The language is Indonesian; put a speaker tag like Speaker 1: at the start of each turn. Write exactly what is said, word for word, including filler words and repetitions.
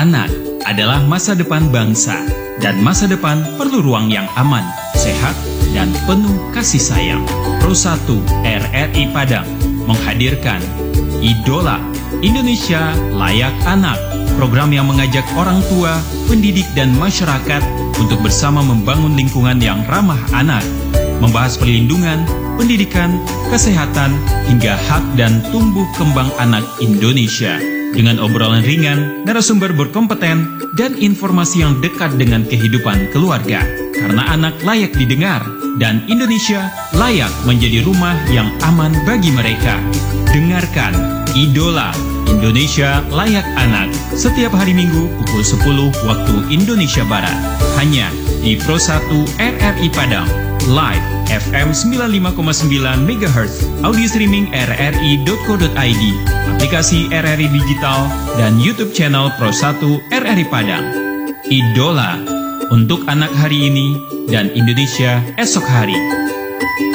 Speaker 1: Anak adalah masa depan bangsa, dan masa depan perlu ruang yang aman, sehat, dan penuh kasih sayang. Pro satu R R I Padang menghadirkan Idola Indonesia Layak Anak, program yang mengajak orang tua, pendidik, dan masyarakat untuk bersama membangun lingkungan yang ramah anak, membahas perlindungan, pendidikan, kesehatan, hingga hak dan tumbuh kembang anak Indonesia. Dengan obrolan ringan, narasumber berkompeten, dan informasi yang dekat dengan kehidupan keluarga. Karena anak layak didengar, dan Indonesia layak menjadi rumah yang aman bagi mereka. Dengarkan Idola Indonesia Layak Anak setiap hari Minggu pukul sepuluh waktu Indonesia Barat. Hanya di Pro satu R R I Padang. Live F M sembilan puluh lima koma sembilan megahertz, audio streaming r r i dot co dot i d, aplikasi R R I Digital, dan YouTube channel Pro satu R R I Padang. Idola untuk anak hari ini dan Indonesia esok hari.